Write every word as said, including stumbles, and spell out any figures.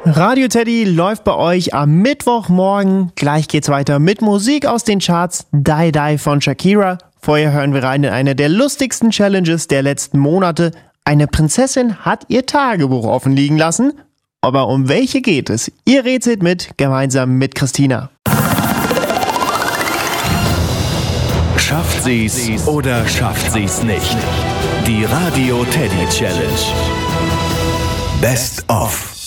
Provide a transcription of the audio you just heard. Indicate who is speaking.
Speaker 1: Radio Teddy läuft bei euch am Mittwochmorgen. Gleich geht's weiter mit Musik aus den Charts. Die Die von Shakira. Vorher hören wir rein in eine der lustigsten Challenges der letzten Monate. Eine Prinzessin hat ihr Tagebuch offen liegen lassen. Aber um welche geht es? Ihr rätselt mit, gemeinsam mit Christina.
Speaker 2: Schafft sie's oder schafft sie's nicht? Die Radio Teddy Challenge. Best of.